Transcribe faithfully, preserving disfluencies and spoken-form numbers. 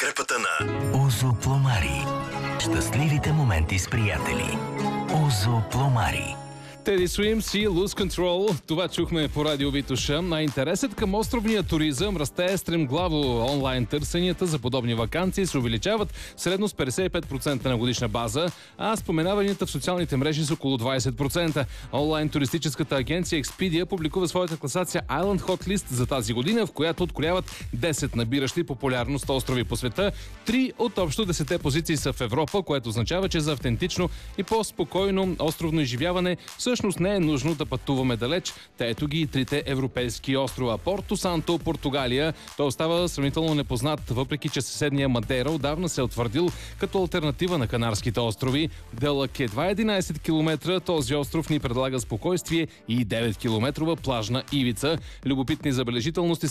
подкрепата на Озо Пломари. Щастливите моменти с приятели. Озо Пломари. Теди Суимс и Lose Control. Това чухме по радио Витоша. А интересът към островния туризъм расте стремглаво. Онлайн търсенията за подобни ваканции се увеличават средно с петдесет и пет процента на годишна база, а споменаванията в социалните мрежи с около двадесет процента. Онлайн туристическата агенция Expedia публикува своята класация Island Hot List за тази година, в която открояват десет набиращи популярност острови по света. Три от общо десетте позиции са в Европа, което означава, че за автентично и по-спокойно островно изживяване всъщност не е нужно да пътуваме далеч. Та ето ги и трите европейски острова. Порто Санто, Португалия. Той остава сравнително непознат, въпреки че съседния Мадейра отдавна се е утвърдил като алтернатива на Канарските острови. Дълъг едва единадесет километра, този остров ни предлага спокойствие и девет километрова плажна ивица. Любопитни забележителности